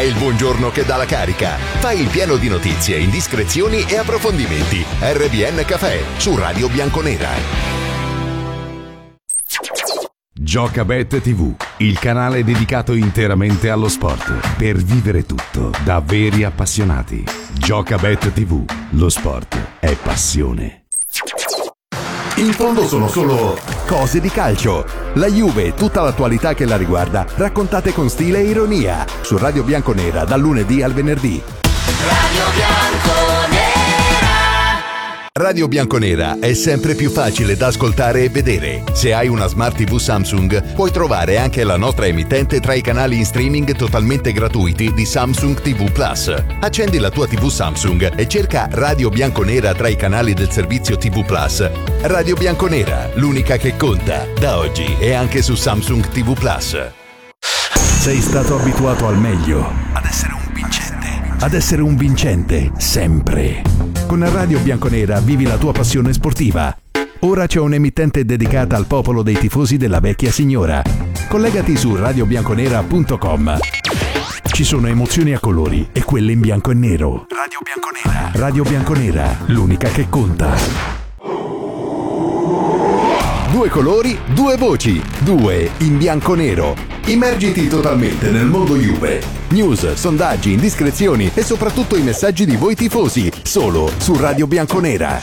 il buongiorno che dà la carica. Fai il pieno di notizie, indiscrezioni e approfondimenti. RBN Cafè su Radio Bianconera. Giocabet TV, il canale dedicato interamente allo sport, per vivere tutto da veri appassionati. Giocabet TV, lo sport è passione. In fondo sono solo cose di calcio. La Juve e tutta l'attualità che la riguarda, raccontate con stile e ironia. Su Radio Bianconera, dal lunedì al venerdì. Radio Bianconera. Radio Bianconera è sempre più facile da ascoltare e vedere. Se hai una Smart TV Samsung, puoi trovare anche la nostra emittente tra i canali in streaming totalmente gratuiti di Samsung TV Plus. Accendi la tua TV Samsung e cerca Radio Bianconera tra i canali del servizio TV Plus. Radio Bianconera, l'unica che conta. Da oggi è anche su Samsung TV Plus. Sei stato abituato al meglio, ad essere un vincente, sempre. Con Radio Bianconera vivi la tua passione sportiva. Ora c'è un'emittente dedicata al popolo dei tifosi della vecchia signora. Collegati su radiobianconera.com. Ci sono emozioni a colori e quelle in bianco e nero. Radio Bianconera. Radio Bianconera, l'unica che conta. Due colori, due voci, due in bianco-nero. Immergiti totalmente nel mondo Juve. News, sondaggi, indiscrezioni e soprattutto i messaggi di voi tifosi, solo su Radio Bianconera.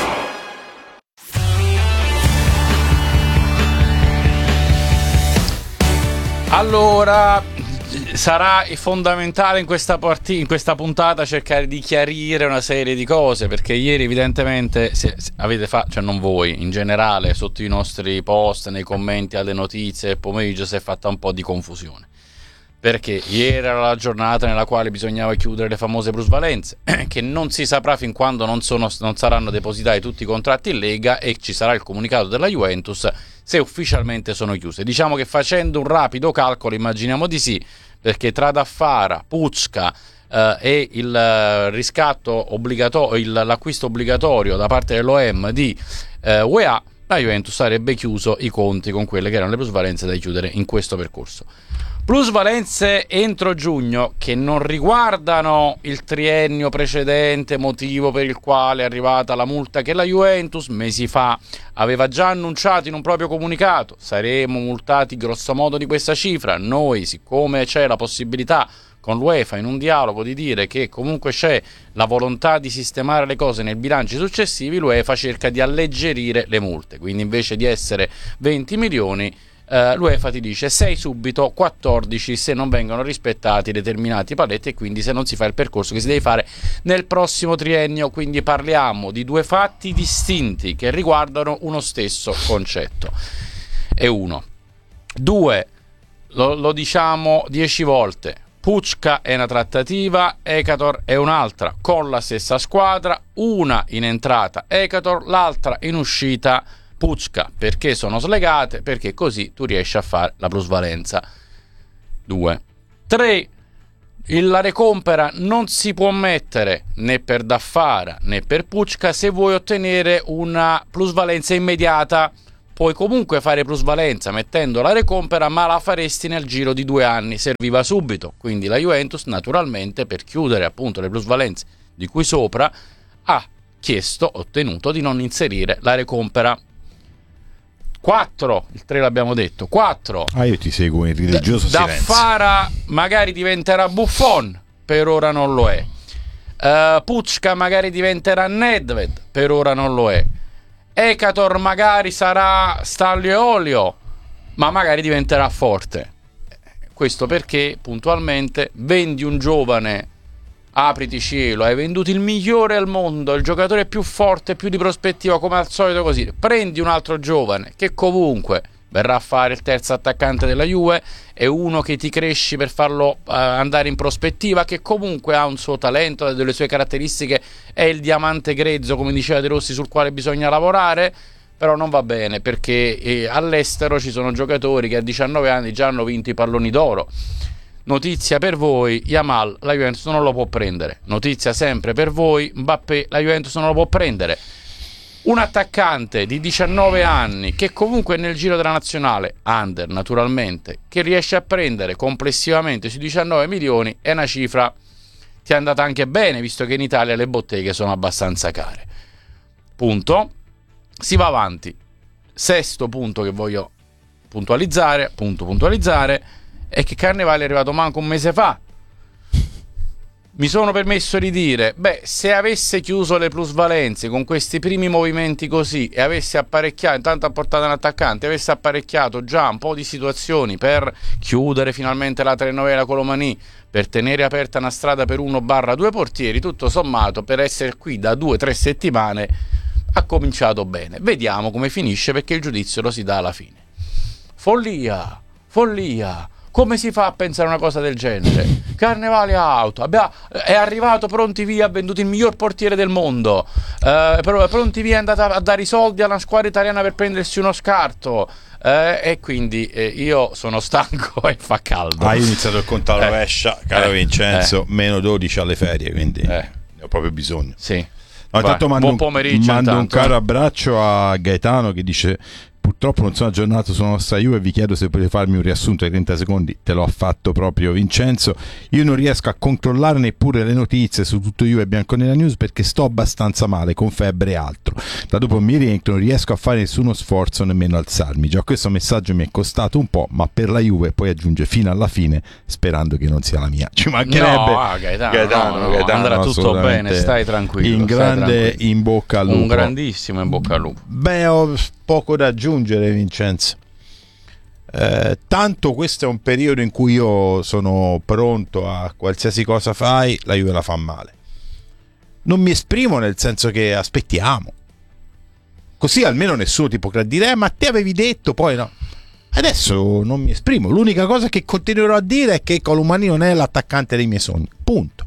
Allora, sarà fondamentale in questa puntata cercare di chiarire una serie di cose, perché ieri evidentemente avete fatto, cioè non voi, in generale sotto i nostri post, nei commenti alle notizie del pomeriggio si è fatta un po' di confusione, perché ieri era la giornata nella quale bisognava chiudere le famose plusvalenze che non si saprà fin quando non saranno depositati tutti i contratti in Lega e ci sarà il comunicato della Juventus se ufficialmente sono chiuse. Diciamo che facendo un rapido calcolo immaginiamo di sì, perché tra Daffara, Pucca e il riscatto obbligatorio, l'acquisto obbligatorio da parte dell'OM di UEA, la Juventus avrebbe chiuso i conti con quelle che erano le plusvalenze da chiudere in questo percorso. Plusvalenze entro giugno che non riguardano il triennio precedente, motivo per il quale è arrivata la multa che la Juventus mesi fa aveva già annunciato in un proprio comunicato: saremo multati grossomodo di questa cifra. Noi, siccome c'è la possibilità con l'UEFA in un dialogo di dire che comunque c'è la volontà di sistemare le cose nei bilanci successivi, l'UEFA cerca di alleggerire le multe, quindi invece di essere 20 milioni l'UEFA ti dice 6 subito, 14 se non vengono rispettati determinati paletti e quindi se non si fa il percorso che si deve fare nel prossimo triennio. Quindi parliamo di due fatti distinti che riguardano uno stesso concetto. E uno. Due, lo diciamo 10 volte, Pucca è una trattativa, Ekator è un'altra, con la stessa squadra, una in entrata Ekator, l'altra in uscita Pucca. Perché sono slegate? Perché così tu riesci a fare la plusvalenza. 2. 3. La recompera non si può mettere né per Daffara né per Pucca se vuoi ottenere una plusvalenza immediata. Puoi comunque fare plusvalenza mettendo la recompera, ma la faresti nel giro di 2 anni, serviva subito. Quindi la Juventus naturalmente, per chiudere appunto le plusvalenze di cui sopra, ha ottenuto di non inserire la recompera. 4, il 3 l'abbiamo detto. 4. Io ti seguo in religioso silenzio. Daffara magari diventerà Buffon, per ora non lo è. Pucca magari diventerà Nedved, per ora non lo è. Ekator magari sarà Stanlio e Olio, ma magari diventerà forte. Questo perché puntualmente vendi un giovane, apriti cielo, hai venduto il migliore al mondo, il giocatore più forte, più di prospettiva, come al solito, così prendi un altro giovane che comunque verrà a fare il terzo attaccante della Juve, è uno che ti cresci per farlo andare in prospettiva, che comunque ha un suo talento, delle sue caratteristiche, è il diamante grezzo, come diceva De Rossi, sul quale bisogna lavorare. Però non va bene, perché all'estero ci sono giocatori che a 19 anni già hanno vinto i palloni d'oro. Notizia per voi, Yamal la Juventus non lo può prendere. Notizia sempre per voi, Mbappé la Juventus non lo può prendere. un attaccante di 19 anni che comunque nel giro della nazionale, under naturalmente, che riesce a prendere complessivamente sui 19 milioni, è una cifra ti è andata anche bene, visto che in Italia le botteghe sono abbastanza care. Punto. Si va avanti. Sesto punto che voglio puntualizzare è che Carnevale è arrivato manco un mese fa. Mi sono permesso di dire, se avesse chiuso le plusvalenze con questi primi movimenti così e avesse apparecchiato, intanto ha portato un attaccante, avesse apparecchiato già un po' di situazioni per chiudere finalmente la telenovela Colomani, per tenere aperta una strada per 1/2 portieri, tutto sommato per essere qui da 2-3 settimane ha cominciato bene. Vediamo come finisce, perché il giudizio lo si dà alla fine. Follia. Come si fa a pensare una cosa del genere? Carnevale auto, è arrivato pronti via, ha venduto il miglior portiere del mondo, pronti via è andato a dare i soldi alla squadra italiana per prendersi uno scarto, e quindi io sono stanco e fa caldo. Hai iniziato il conto alla rovescia, caro Vincenzo, meno 12 alle ferie, quindi ne ho proprio bisogno. Sì. No, intanto buon pomeriggio. Mando un caro abbraccio a Gaetano che dice: purtroppo non sono aggiornato sulla nostra Juve, vi chiedo se potete farmi un riassunto di 30 secondi. Te l'ho fatto proprio Vincenzo. Io non riesco a controllare neppure le notizie su tutto Juve Bianconera News perché sto abbastanza male, con febbre e altro. Da dopo mi rientro, non riesco a fare nessuno sforzo, nemmeno alzarmi. Già questo messaggio mi è costato un po', ma per la Juve poi aggiunge fino alla fine, sperando che non sia la mia. Ci mancherebbe. Gaetano, andrà tutto bene, stai tranquillo. In grande in bocca al lupo. Un grandissimo in bocca al lupo. Ho poco da aggiungere, Vincenzo. Tanto questo è un periodo in cui io sono pronto a qualsiasi cosa fai, la Juve la fa male. Non mi esprimo, nel senso che aspettiamo. Così almeno nessuno ti potrà dire ma te avevi detto, poi no. Adesso non mi esprimo. L'unica cosa che continuerò a dire è che Colomani non è l'attaccante dei miei sogni. Punto.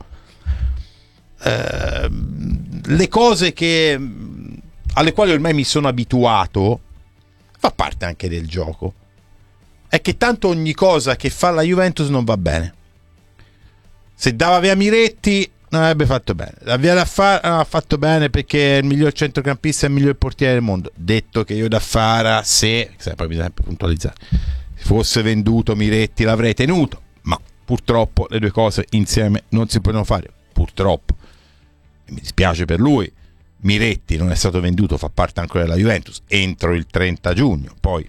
Le cose alle quali ormai mi sono abituato, fa parte anche del gioco, è che tanto ogni cosa che fa la Juventus non va bene. Se dava via Miretti non avrebbe fatto bene, la via da fare ha fatto bene perché è il miglior centrocampista e il miglior portiere del mondo. Detto che io da Fara, poi bisogna sempre puntualizzare, se fosse venduto Miretti l'avrei tenuto, ma purtroppo le due cose insieme non si possono fare, purtroppo, e mi dispiace per lui. Miretti non è stato venduto, fa parte ancora della Juventus entro il 30 giugno. Poi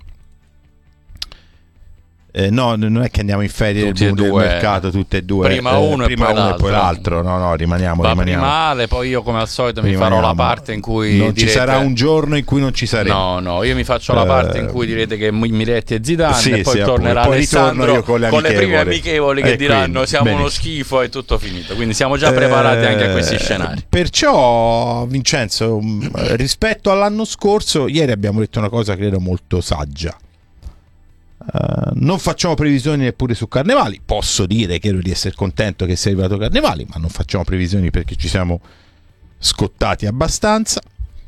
no, non è che andiamo in ferie del mercato tutte e due, prima uno e poi l'altro. No, rimaniamo. Male, poi io come al solito mi farò la parte in cui non ci sarà un giorno in cui non ci saremo. No, io mi faccio la parte in cui direte che Miretti e Zidane, e poi tornerà poi Alessandro io con le prime amichevoli che diranno quindi, siamo uno schifo e tutto finito. Quindi siamo già preparati anche a questi scenari. Perciò, Vincenzo, rispetto all'anno scorso, ieri abbiamo detto una cosa credo molto saggia. Non facciamo previsioni neppure su Carnevali. Posso dire, credo di essere contento che sia arrivato Carnevali, ma non facciamo previsioni perché ci siamo scottati abbastanza.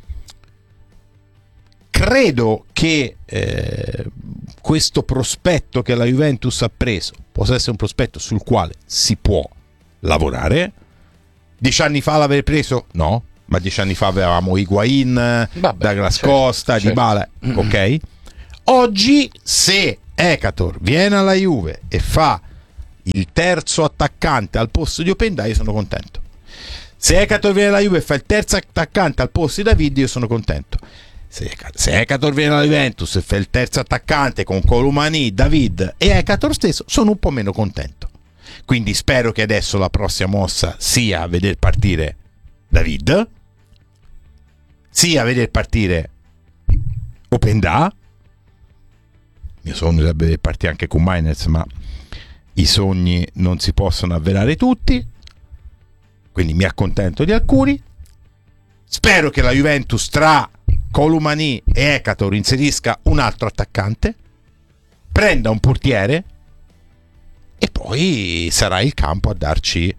Credo che questo prospetto che la Juventus ha preso possa essere un prospetto sul quale si può lavorare. 10 anni fa l'aver preso? No, ma 10 anni fa avevamo Higuain, Douglas Costa, Dybala, ok? Oggi, se Ekator viene alla Juve e fa il terzo attaccante al posto di Openda, io sono contento. Se Ekator viene alla Juve e fa il terzo attaccante al posto di David, io sono contento. Se Ekator viene alla Juventus e fa il terzo attaccante con Colomani, David e Ekator stesso, sono un po' meno contento. Quindi spero che adesso la prossima mossa sia vedere partire David, sia vedere partire Openda. Mio sogno sarebbe vedere partire anche con Mainz, ma i sogni non si possono avverare tutti, quindi mi accontento di alcuni. Spero che la Juventus tra Colomani e Ekator inserisca un altro attaccante, prenda un portiere e poi sarà il campo a darci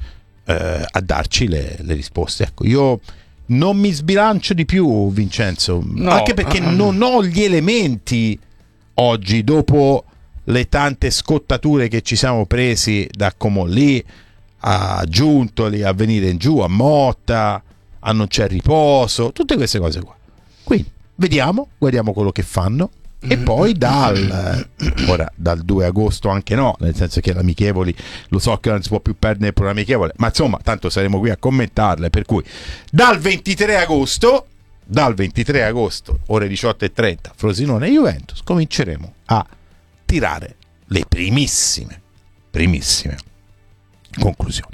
le risposte. Ecco, io non mi sbilancio di più, Vincenzo, anche perché non ho gli elementi oggi, dopo le tante scottature che ci siamo presi da Comolli a Giuntoli, a venire in giù, a Motta, a non c'è riposo, tutte queste cose qua. Quindi guardiamo quello che fanno. E poi dal 2 agosto anche no, nel senso che l'amichevoli, lo so che non si può più perdere per l'amichevole, ma insomma tanto saremo qui a commentarle, per cui dal 23 agosto ore 18:30 Frosinone e Juventus cominceremo a tirare le primissime conclusioni.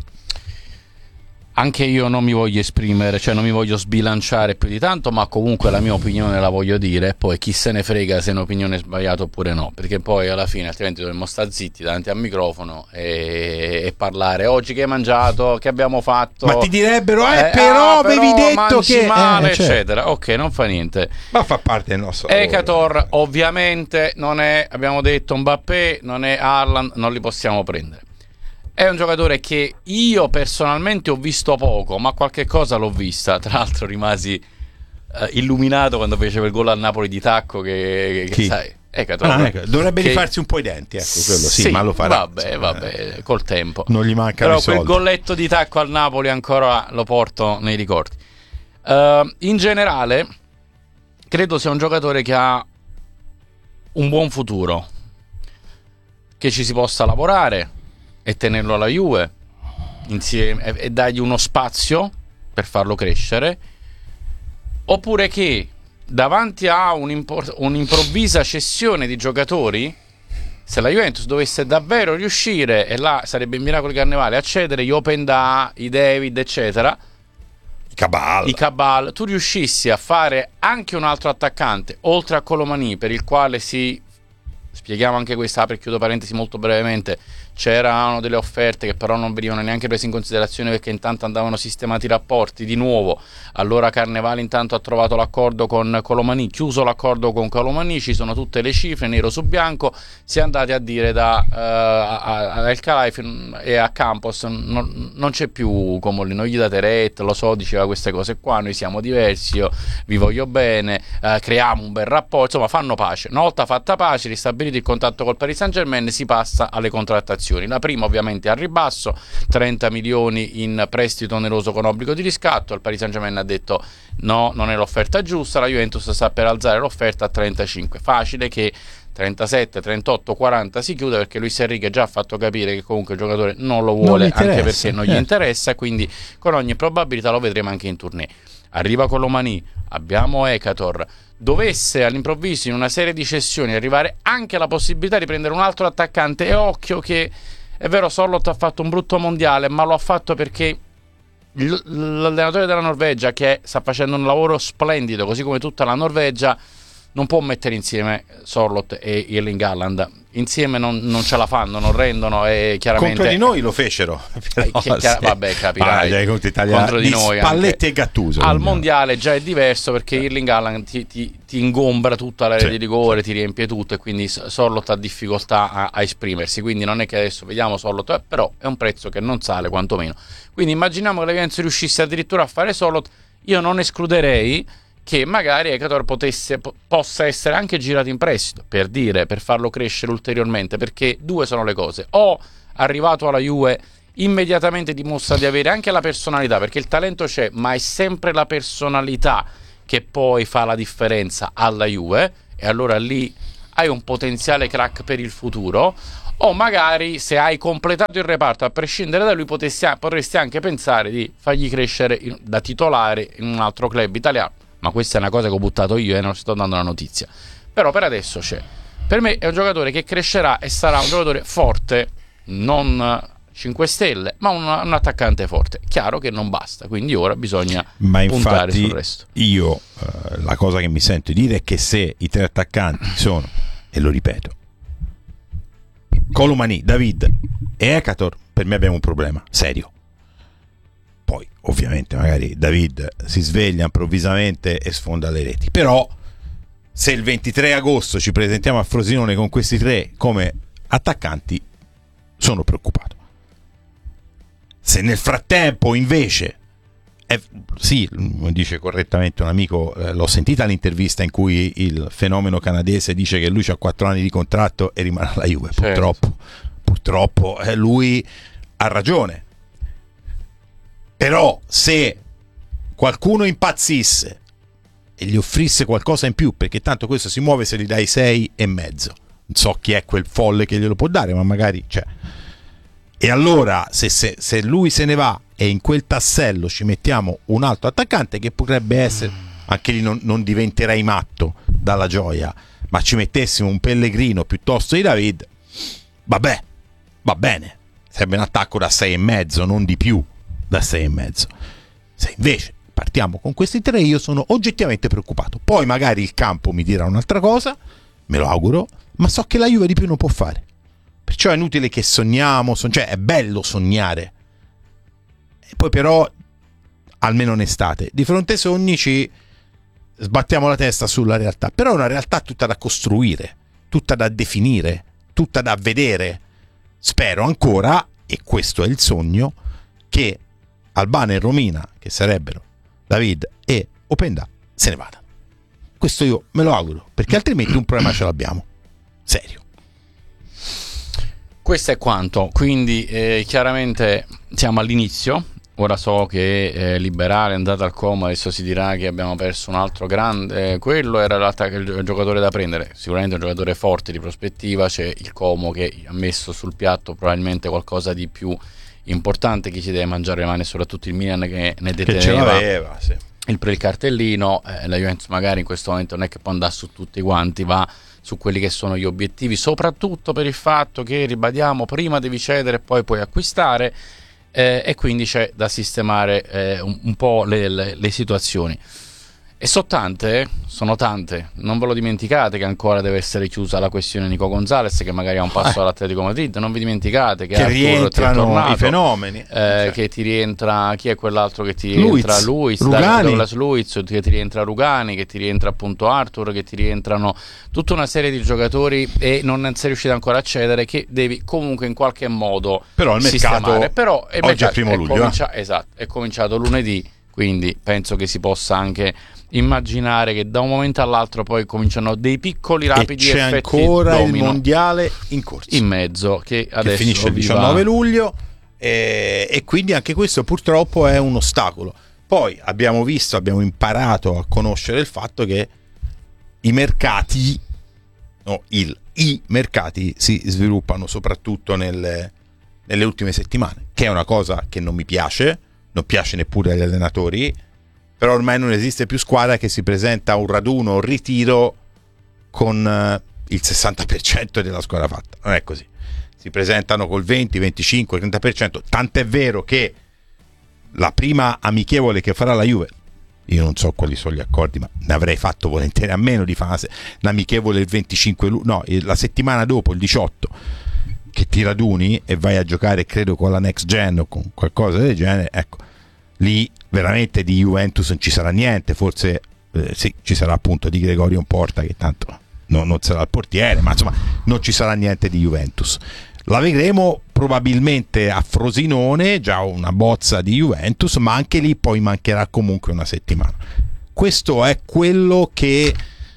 Anche io non mi voglio esprimere, cioè non mi voglio sbilanciare più di tanto, ma comunque la mia opinione la voglio dire, poi chi se ne frega se un'opinione è sbagliata oppure no, perché poi alla fine altrimenti dovremmo stare zitti davanti al microfono e parlare oggi che hai mangiato, che abbiamo fatto. Ma ti direbbero però avevi detto che male, eccetera. Ok, non fa niente. Ma fa parte del nostro Ekator ovviamente non è, abbiamo detto, Mbappé, non è Haaland, non li possiamo prendere. È un giocatore che io personalmente ho visto poco, ma qualche cosa l'ho vista. Tra l'altro rimasi illuminato quando faceva il gol al Napoli di tacco che sai, ecco, dovrebbe rifarsi un po' i denti, ecco, quello sì, ma lo farà. Vabbè, col tempo. Non gli mancano i soldi. Però quel golletto di tacco al Napoli ancora lo porto nei ricordi. In generale, credo sia un giocatore che ha un buon futuro, che ci si possa lavorare e tenerlo alla Juve insieme e dargli uno spazio per farlo crescere, oppure che davanti a un'improvvisa cessione di giocatori, se la Juventus dovesse davvero riuscire, e là sarebbe il miracolo di Carnevale, a cedere gli Openda, i David eccetera, i Cabal, tu riuscissi a fare anche un altro attaccante oltre a Colomani, per il quale spieghiamo anche questa, apro e chiudo parentesi molto brevemente, c'erano delle offerte che però non venivano neanche prese in considerazione perché intanto andavano sistemati i rapporti di nuovo. Allora Carnevale intanto ha trovato l'accordo con Colomani, chiuso l'accordo con Colomani, ci sono tutte le cifre nero su bianco, si è andati a dire a El Khelaifi e a Campos non c'è più Comolli, non gli date retta, lo so, diceva queste cose qua, noi siamo diversi, io vi voglio bene, creiamo un bel rapporto, insomma fanno pace. Una volta fatta pace, ristabilito il contatto col Paris Saint-Germain, si passa alle contrattazioni. La prima ovviamente al ribasso, 30 milioni in prestito oneroso con obbligo di riscatto. Il Paris Saint-Germain ha detto no, non è l'offerta giusta, la Juventus sta per alzare l'offerta a 35. Facile che 37, 38, 40 si chiude, perché Luis Enrique già ha fatto capire che comunque il giocatore non lo vuole, anche perché non gli interessa, quindi con ogni probabilità lo vedremo anche in tournée. Arriva Colomani, abbiamo Ekator. Dovesse all'improvviso in una serie di cessioni arrivare anche la possibilità di prendere un altro attaccante, e occhio che è vero Sorloth ha fatto un brutto mondiale, ma lo ha fatto perché l'allenatore della Norvegia, che sta facendo un lavoro splendido così come tutta la Norvegia, non può mettere insieme Sorloth e Erling Haaland. Insieme non ce la fanno, non rendono, e chiaramente contro di noi lo fecero. Vabbè, capirai, contro di noi Spalletti e Gattuso. Al mondiale già è diverso, perché Erling Haaland ti ingombra tutta l'area di rigore, ti riempie tutto, e quindi Sorloth ha difficoltà a esprimersi. Quindi non è che adesso vediamo Sorloth, però è un prezzo che non sale quantomeno. Quindi immaginiamo che la Juventus riuscisse addirittura a fare Sorloth. Io non escluderei che magari Ekator possa essere anche girato in prestito, per farlo crescere ulteriormente, perché due sono le cose: o arrivato alla Juve immediatamente dimostra di avere anche la personalità, perché il talento c'è, ma è sempre la personalità che poi fa la differenza alla Juve, e allora lì hai un potenziale crack per il futuro. O magari, se hai completato il reparto, a prescindere da lui, potresti anche pensare di fargli crescere da titolare in un altro club italiano. Ma questa è una cosa che ho buttato io e non sto dando la notizia. Però per adesso c'è. Per me è un giocatore che crescerà e sarà un giocatore forte, non 5 stelle, ma un attaccante forte. Chiaro che non basta, quindi ora bisogna puntare sul resto. Io la cosa che mi sento dire è che se i tre attaccanti sono, e lo ripeto, Colomani, David e Ekator, per me abbiamo un problema serio. Poi ovviamente magari David si sveglia improvvisamente e sfonda le reti, però se il 23 agosto ci presentiamo a Frosinone con questi tre come attaccanti, sono preoccupato. Se nel frattempo invece sì, dice correttamente un amico, l'ho sentita l'intervista in cui il fenomeno canadese dice che lui ha 4 anni di contratto e rimane alla Juve. Certo. Purtroppo lui ha ragione. Però se qualcuno impazzisse e gli offrisse qualcosa in più, perché tanto questo si muove se gli dai 6,5. Non so chi è quel folle che glielo può dare, ma magari c'è. E allora se lui se ne va e in quel tassello ci mettiamo un altro attaccante, che potrebbe essere, anche lì non diventerei matto dalla gioia, ma ci mettessimo un Pellegrino piuttosto di David, vabbè, va bene, sarebbe un attacco da 6,5, non di più da 6,5. Se invece partiamo con questi tre, io sono oggettivamente preoccupato. Poi magari il campo mi dirà un'altra cosa, me lo auguro, ma so che la Juve di più non può fare. Perciò è inutile che sogniamo, cioè è bello sognare. E poi però, almeno in estate, di fronte ai sogni ci sbattiamo la testa sulla realtà. Però è una realtà tutta da costruire, tutta da definire, tutta da vedere. Spero ancora, e questo è il sogno, che Albano e Romina, che sarebbero David e Openda, se ne vadano. Questo io me lo auguro, perché altrimenti un problema ce l'abbiamo. Serio. Questo è quanto, quindi chiaramente siamo all'inizio. Ora so che Liberale è andato al Como, adesso si dirà che abbiamo perso un altro grande, quello era il giocatore da prendere, sicuramente un giocatore forte di prospettiva. C'è il Como che ha messo sul piatto probabilmente qualcosa di più importante, che ci deve mangiare le mani, soprattutto il Milan che ne deteneva, che ce l'aveva, sì, il cartellino. La Juventus magari in questo momento non è che può andare su tutti quanti, va su quelli che sono gli obiettivi, soprattutto per il fatto che, ribadiamo, prima devi cedere e poi puoi acquistare, e quindi c'è da sistemare un po' le situazioni. E sono tante, non ve lo dimenticate che ancora deve essere chiusa la questione Nico Gonzalez, che magari ha un passo all'Atletico Madrid. Non vi dimenticate che rientrano i fenomeni, che ti rientra, chi è quell'altro che ti rientra? Douglas Luiz, che ti rientra Rugani, che ti rientra appunto Arthur, che ti rientrano tutta una serie di giocatori, e non sei riuscito ancora a cedere, che devi comunque in qualche modo però il sistemare. Però oggi è il primo luglio, esatto, è cominciato lunedì, quindi penso che si possa anche immaginare che da un momento all'altro poi cominciano dei piccoli rapidi e c'è effetti ancora domino il mondiale in corso in mezzo, che adesso finisce il 19 luglio, e quindi anche questo purtroppo è un ostacolo. Poi abbiamo imparato a conoscere il fatto che i mercati si sviluppano soprattutto nelle ultime settimane, che è una cosa che non mi piace, non piace neppure agli allenatori. Però ormai non esiste più squadra che si presenta a un raduno, un ritiro con il 60% della squadra fatta. Non è così. Si presentano col 20, 25, 30%. Tant'è vero che la prima amichevole che farà la Juve, io non so quali sono gli accordi, ma ne avrei fatto volentieri a meno di fare l'amichevole il 25 la settimana dopo, il 18, che ti raduni e vai a giocare, credo, con la Next Gen o con qualcosa del genere. Ecco, lì veramente di Juventus non ci sarà niente. Forse sì, ci sarà appunto di Gregorio Porta, che tanto non sarà il portiere, ma insomma non ci sarà niente di Juventus. La vedremo probabilmente a Frosinone, già una bozza di Juventus, ma anche lì poi mancherà comunque una settimana. Questo è quello che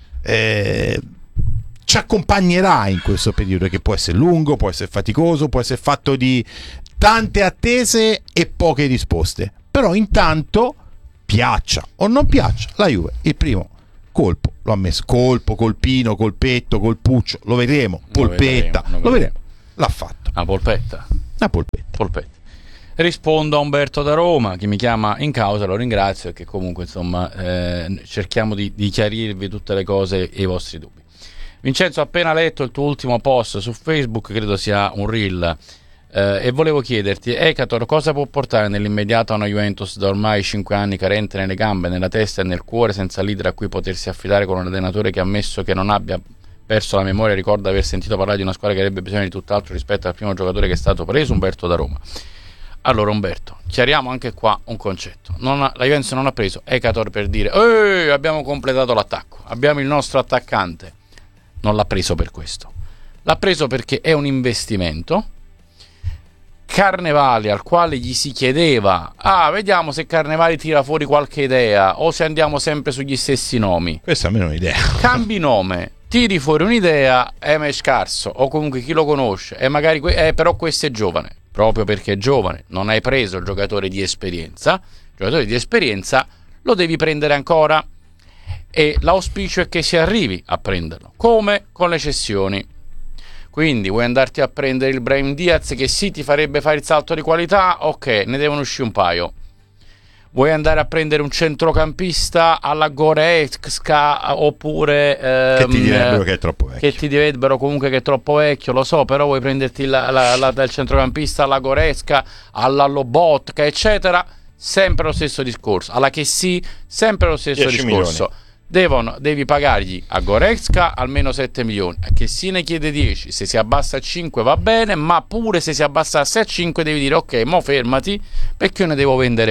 ci accompagnerà in questo periodo, che può essere lungo, può essere faticoso, può essere fatto di tante attese e poche risposte. Però intanto, piaccia o non piaccia, la Juve il primo colpo lo ha messo. Colpino, colpetto, colpuccio, lo vedremo. Polpetta, lo vedremo. L'ha fatto. La polpetta. Rispondo a Umberto da Roma, che mi chiama in causa, lo ringrazio, e che comunque insomma cerchiamo di chiarirvi tutte le cose e i vostri dubbi. Vincenzo, ho appena letto il tuo ultimo post su Facebook, credo sia un reel, e volevo chiederti, Ekator cosa può portare nell'immediato a una Juventus da ormai 5 anni carente nelle gambe, nella testa e nel cuore, senza leader a cui potersi affidare, con un allenatore che ha ammesso che non abbia perso la memoria, ricorda aver sentito parlare di una squadra che avrebbe bisogno di tutt'altro rispetto al primo giocatore che è stato preso, Umberto da Roma. Allora Umberto, chiariamo anche qua un concetto. La Juventus non ha preso Ekator per dire abbiamo completato l'attacco, abbiamo il nostro attaccante. Non l'ha preso per questo, l'ha preso perché è un investimento. Carnevali, al quale gli si chiedeva vediamo se Carnevali tira fuori qualche idea o se andiamo sempre sugli stessi nomi. Questa almeno è un'idea. Cambi nome, tiri fuori un'idea, è scarso, o comunque chi lo conosce, e magari però questo è giovane. Proprio perché è giovane non hai preso il giocatore di esperienza. Il giocatore di esperienza lo devi prendere ancora. e l'auspicio è che si arrivi a prenderlo, come con le cessioni. Quindi vuoi andarti a prendere il Brahim Diaz, che sì ti farebbe fare il salto di qualità, ok, ne devono uscire un paio. Vuoi andare a prendere un centrocampista alla Goretzka, oppure che ti direbbero che è troppo vecchio. Che ti direbbero comunque che è troppo vecchio, lo so, però vuoi prenderti il centrocampista alla Goretzka, alla Lobotka, eccetera, sempre lo stesso discorso. Alla che sì, sempre lo stesso 10 discorso. Devi pagargli a Goretzka almeno 7 milioni, che si ne chiede 10, se si abbassa a 5 va bene, ma pure se si abbassasse a 5 devi dire ok, mo fermati, perché io ne devo vendere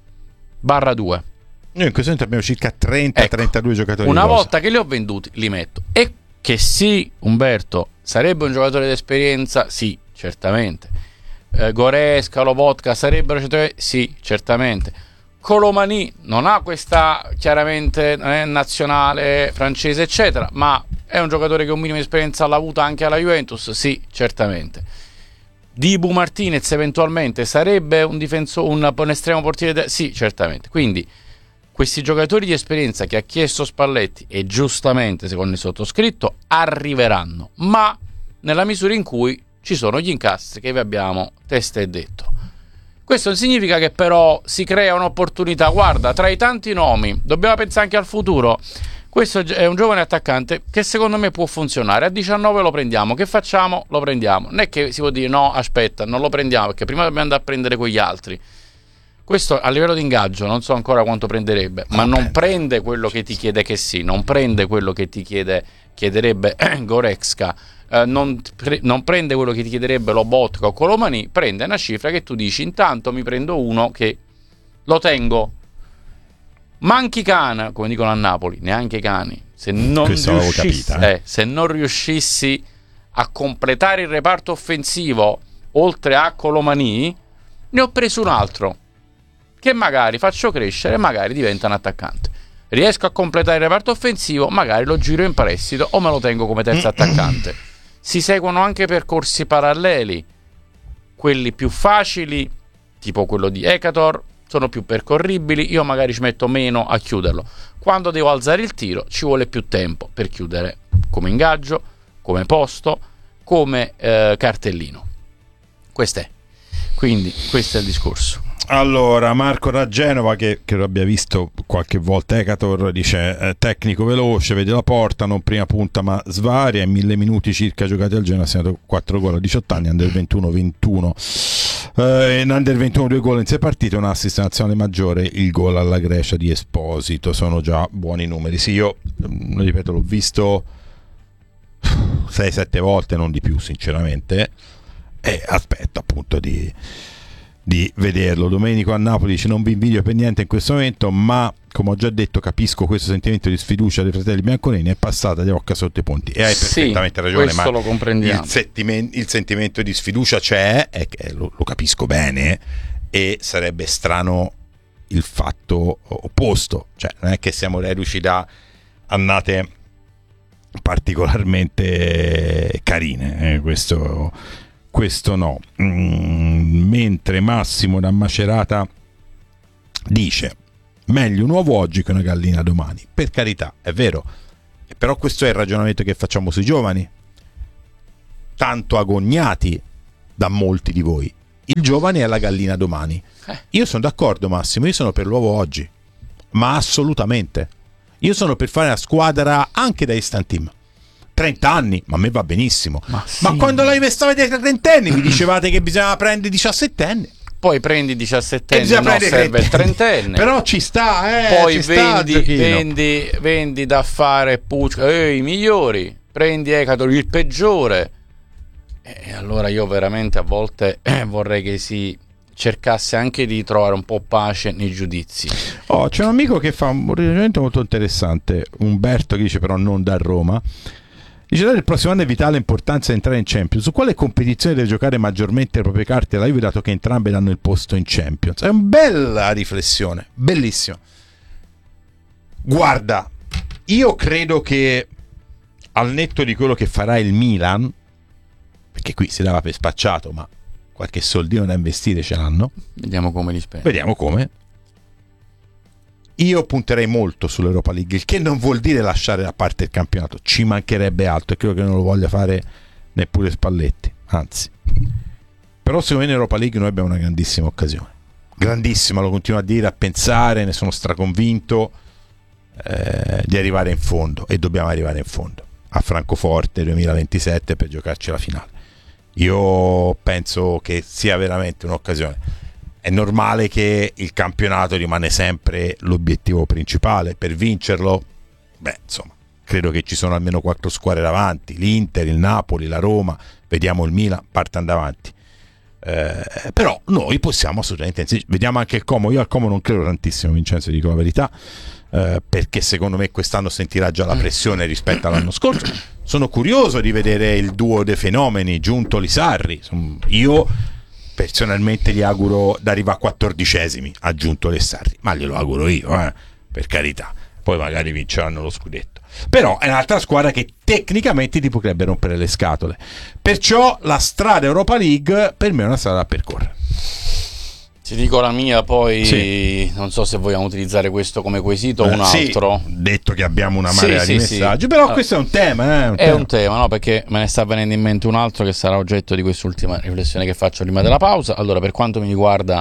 1/2. Noi in questo momento abbiamo circa 30-32 giocatori. Una volta che li ho venduti li metto. E che sì, Umberto, sarebbe un giocatore d'esperienza? Sì, certamente. Goretzka, Lobotka sarebbero giocatori? Sì, certamente. Colomani non ha questa chiaramente nazionale francese eccetera, ma è un giocatore che un minimo di esperienza l'ha avuta anche alla Juventus? Sì, certamente. Dibu Martinez eventualmente sarebbe un estremo portiere? Sì, certamente. Quindi questi giocatori di esperienza che ha chiesto Spalletti, e giustamente secondo il sottoscritto, arriveranno, ma nella misura in cui ci sono gli incastri che vi abbiamo testé detto. Questo significa che però si crea un'opportunità. Guarda, tra i tanti nomi, dobbiamo pensare anche al futuro. Questo è un giovane attaccante che secondo me può funzionare. A 19 lo prendiamo. Che facciamo? Lo prendiamo. Non è che si può dire no, aspetta, non lo prendiamo perché prima dobbiamo andare a prendere quegli altri. Questo a livello di ingaggio non so ancora quanto prenderebbe, ma non prende quello che ti chiede che sì, non prende quello che ti chiederebbe Goretzka. Non prende quello che ti chiederebbe Lobotka o Colomani, prende una cifra che tu dici intanto mi prendo uno che lo tengo. Manchi Cana, come dicono a Napoli, neanche i cani. Se non riuscissi a completare il reparto offensivo oltre a Colomani, ne ho preso un altro che magari faccio crescere, magari diventa un attaccante. Riesco a completare il reparto offensivo, magari lo giro in prestito o me lo tengo come terzo attaccante. Si seguono anche percorsi paralleli, quelli più facili, tipo quello di Ekator, sono più percorribili, io magari ci metto meno a chiuderlo. Quando devo alzare il tiro ci vuole più tempo per chiudere, come ingaggio, come posto, come cartellino. Questo è il discorso. Allora, Marco da Genova, che lo abbia visto qualche volta, Ekator, dice tecnico veloce, vede la porta, non prima punta ma svaria, in 1000 minuti circa giocati al Genoa ha segnato 4 gol a 18 anni, under 21 21, in under 21 2 gol in 6 partite, un assist nazionale maggiore, il gol alla Grecia di Esposito. Sono già buoni numeri. Sì, io ripeto, l'ho visto 6-7 volte, non di più sinceramente, e aspetto appunto di vederlo. Domenico a Napoli dice non vi invidio per niente in questo momento, ma come ho già detto capisco questo sentimento di sfiducia dei fratelli bianconeri, è passata di occa sotto i ponti e hai perfettamente ragione, ma lo comprendiamo. Il sentimento di sfiducia c'è, lo capisco bene, e sarebbe strano il fatto opposto, cioè non è che siamo reduci da annate particolarmente carine, questo no. Mentre Massimo da Macerata dice meglio un uovo oggi che una gallina domani. Per carità, è vero, però questo è il ragionamento che facciamo sui giovani, tanto agognati da molti di voi. Il giovane è la gallina domani. Io sono d'accordo, Massimo, io sono per l'uovo oggi, ma assolutamente. Io sono per fare la squadra anche da instant team. 30 anni, ma a me va benissimo. Ma quando la investiva dei 30 anni mi dicevate che bisognava prendere 17 anni. Poi prendi 17 anni, no, serve il 30enne. Però ci sta, poi ci vendi da fare i migliori, prendi Ekator il peggiore. E allora io veramente a volte vorrei che si cercasse anche di trovare un po' pace nei giudizi. C'è un amico che fa un ragionamento molto interessante, Umberto, che dice però non da Roma. Dice: il prossimo anno è vitale l'importanza di entrare in Champions. Su quale competizione deve giocare maggiormente le proprie carte la Juve, dato che entrambe danno il posto in Champions? È una bella riflessione, bellissima. Guarda, io credo che al netto di quello che farà il Milan, perché qui si dava per spacciato, ma qualche soldino da investire ce l'hanno. Vediamo come li spende. Vediamo come. io punterei molto sull'Europa League, il che non vuol dire lasciare da parte il campionato, ci mancherebbe altro, e credo che non lo voglia fare neppure Spalletti, anzi. Però secondo me in Europa League noi abbiamo una grandissima occasione, grandissima, lo continuo a dire, a pensare, ne sono straconvinto, di arrivare in fondo, e dobbiamo arrivare in fondo a Francoforte 2027 per giocarci la finale. Io penso che sia veramente un'occasione. È normale che il campionato rimane sempre l'obiettivo principale. Per vincerlo, insomma, credo che ci sono almeno 4 squadre davanti: l'Inter, il Napoli, la Roma, vediamo il Milan, parte davanti. Però noi possiamo assolutamente, vediamo anche il Como. Io al Como non credo tantissimo, Vincenzo, dico la verità, perché secondo me quest'anno sentirà già la pressione rispetto all'anno scorso. Sono curioso di vedere il duo dei fenomeni Giuntoli-Sarri. Io personalmente gli auguro di arrivare a 14esimi a Giuntoli-Sarri, ma glielo auguro io, per carità, poi magari vinceranno lo scudetto. Però è un'altra squadra che tecnicamente ti potrebbe rompere le scatole, perciò la strada Europa League per me è una strada da percorrere. Ti dico la mia, poi sì. Non so se vogliamo utilizzare questo come quesito o un altro. Sì, detto che abbiamo una marea di messaggi, sì. Però questo è un tema. È un tema, no? Perché me ne sta venendo in mente un altro che sarà oggetto di quest'ultima riflessione che faccio prima della pausa. Allora, per quanto mi riguarda,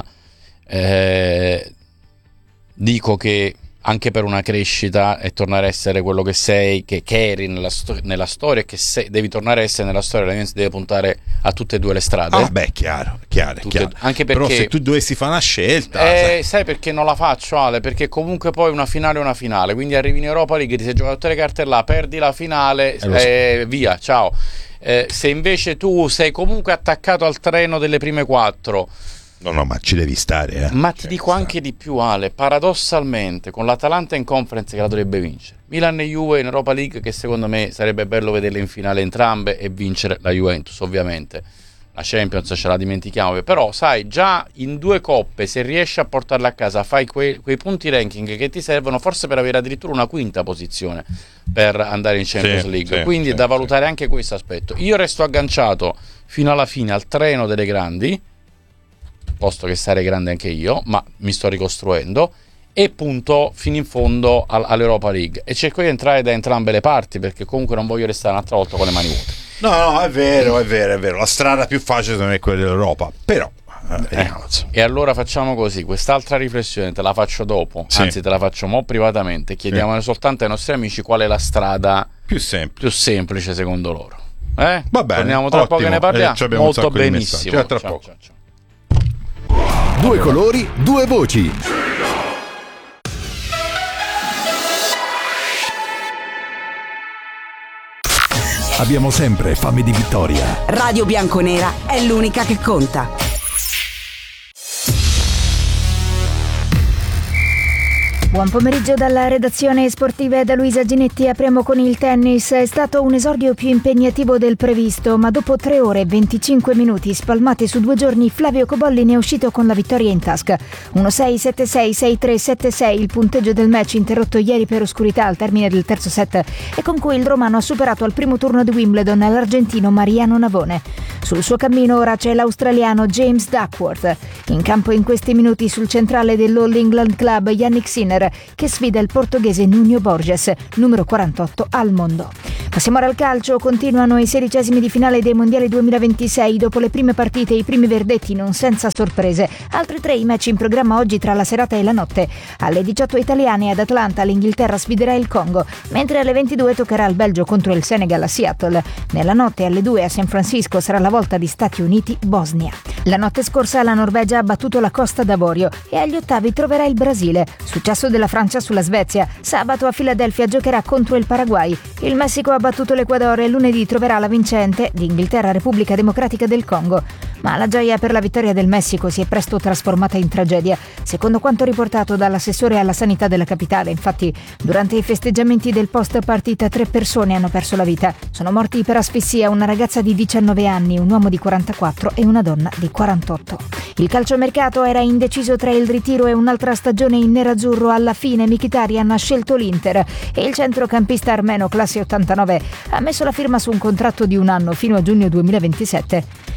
dico che anche per una crescita e tornare a essere quello che sei, che eri nella storia, e che devi tornare a essere nella storia, la Juventus deve puntare a tutte e due le strade. Chiaro. Anche perché, però se tu dovessi fare una scelta, sai perché non la faccio, Ale? Perché comunque poi una finale è una finale, quindi arrivi in Europa League, ti sei giocato tutte le carte là, perdi la finale, via, ciao. Se invece tu sei comunque attaccato al treno delle prime 4, no, ma ci devi stare. Ma ti dico anche di più, Ale, paradossalmente con l'Atalanta in Conference che la dovrebbe vincere, Milan e Juve in Europa League, che secondo me sarebbe bello vederle in finale entrambe e vincere la Juventus. Ovviamente la Champions ce la dimentichiamo, però sai, già in 2 coppe, se riesci a portarla a casa, fai quei punti ranking che ti servono forse per avere addirittura una quinta posizione per andare in Champions League, quindi è da valutare anche questo aspetto. Io resto agganciato fino alla fine al treno delle grandi, posto che sarei grande anche io, ma mi sto ricostruendo, e punto fino in fondo all'Europa League, e cerco di entrare da entrambe le parti, perché comunque non voglio restare un'altra volta con le mani vuote. No, è vero, la strada più facile non è quella dell'Europa, però e allora facciamo così, quest'altra riflessione te la faccio dopo, anzi te la faccio privatamente, chiediamone soltanto ai nostri amici qual è la strada più semplice secondo loro. Va bene, torniamo tra poco e ne parliamo. Molto benissimo. Tra poco. Ciao. 2 colori, 2 voci. Abbiamo sempre fame di vittoria. Radio Bianconera è l'unica che conta. Buon pomeriggio dalla redazione sportiva e da Luisa Ginetti. Apriamo con il tennis. È stato un esordio più impegnativo del previsto, ma dopo 3 ore e 25 minuti spalmati su 2 giorni, Flavio Cobolli ne è uscito con la vittoria in tasca. 1-6, 7-6, 6-3, 7-6 il punteggio del match, interrotto ieri per oscurità al termine del terzo set, e con cui il romano ha superato al primo turno di Wimbledon l'argentino Mariano Navone. Sul suo cammino ora c'è l'australiano James Duckworth. In campo in questi minuti sul centrale dell'All England Club Yannick Sinner, che sfida il portoghese Nuno Borges, numero 48 al mondo. Passiamo ora al calcio. Continuano i 16esimi di finale dei mondiali 2026. Dopo le prime partite e i primi verdetti non senza sorprese, altri 3 i match in programma oggi tra la serata e la notte. Alle 18 italiane ad Atlanta l'Inghilterra sfiderà il Congo, mentre alle 22 toccherà il Belgio contro il Senegal a Seattle. Nella notte alle 2 a San Francisco sarà la volta di Stati Uniti-Bosnia. La notte scorsa la Norvegia ha battuto la Costa d'Avorio e agli ottavi troverà il Brasile. Successo della Francia sulla Svezia. Sabato a Filadelfia giocherà contro il Paraguay. Il Messico ha battuto l'Equador e lunedì troverà la vincente di Inghilterra-Repubblica Democratica del Congo. Ma la gioia per la vittoria del Messico si è presto trasformata in tragedia, secondo quanto riportato dall'assessore alla sanità della capitale. Infatti, durante i festeggiamenti del post partita 3 persone hanno perso la vita. Sono morti per asfissia una ragazza di 19 anni, un uomo di 44 e una donna di 48. Il calciomercato era indeciso tra il ritiro e un'altra stagione in nerazzurro. Alla fine Mkhitaryan ha scelto l'Inter e il centrocampista armeno classe 89 ha messo la firma su un contratto di 1 anno fino a giugno 2027.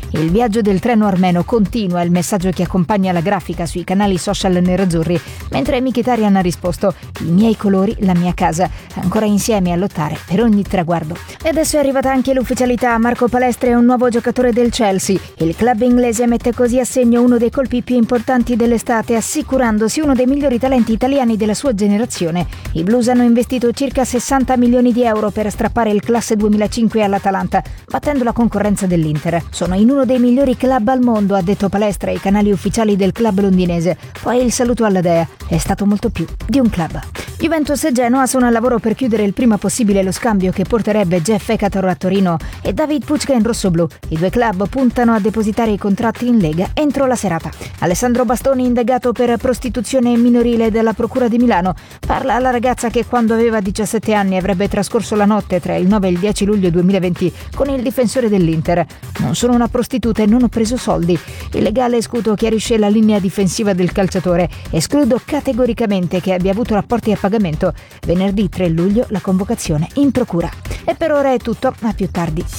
Il viaggio del treno armeno continua, il messaggio che accompagna la grafica sui canali social nerazzurri, mentre Mkhitaryan ha risposto: i miei colori, la mia casa, ancora insieme a lottare per ogni traguardo. E adesso è arrivata anche l'ufficialità: Marco Palestra è un nuovo giocatore del Chelsea. Il club inglese mette così a segno uno dei colpi più importanti dell'estate, assicurandosi uno dei migliori talenti italiani della sua generazione. I Blues hanno investito circa 60 milioni di euro per strappare il classe 2005 all'Atalanta, battendo la concorrenza dell'Inter. Sono in uno dei migliori club al mondo, ha detto Palestra ai canali ufficiali del club londinese. Poi il saluto alla dea: è stato molto più di un club. Juventus e Genoa sono al lavoro per chiudere il prima possibile lo scambio che porterebbe Jeff Ekator a Torino e David Pucca in rossoblù. I due club puntano a depositare i contratti in Lega entro la serata. Alessandro Bastoni, indagato per prostituzione minorile dalla Procura di Milano, parla alla ragazza che quando aveva 17 anni avrebbe trascorso la notte tra il 9 e il 10 luglio 2020 con il difensore dell'Inter. Non sono una prostituta e non ho preso soldi. Il legale Scuto chiarisce la linea difensiva del calciatore: escludo categoricamente che abbia avuto rapporti a pagamento. Venerdì 3 luglio la convocazione in procura. E per ora è tutto, a più tardi.